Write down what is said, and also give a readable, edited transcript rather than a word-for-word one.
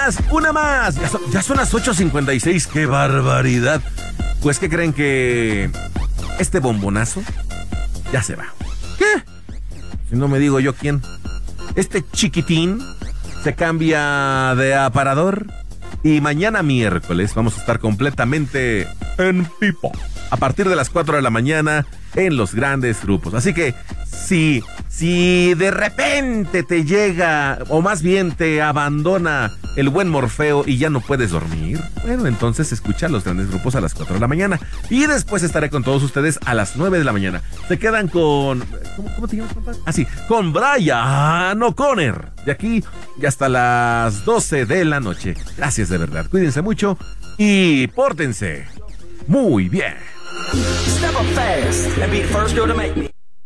una más. Ya son las 8:56, qué barbaridad. Pues, ¿qué creen que este bombonazo ya se va? ¿Qué? Si no me digo yo quién. Este chiquitín se cambia de aparador y mañana miércoles vamos a estar completamente en pipo a partir de las 4 de la mañana en los grandes grupos. Así que si de repente te llega, o más bien te abandona el buen Morfeo y ya no puedes dormir, bueno, entonces escucha los grandes grupos a las 4 de la mañana. Y después estaré con todos ustedes a las 9 de la mañana. Se quedan con... ¿Cómo te llamas, compadre? Ah, sí, con Brian O'Connor. De aquí y hasta las 12 de la noche. Gracias de verdad. Cuídense mucho y pórtense muy bien. Step up fast and be the first girl to make me.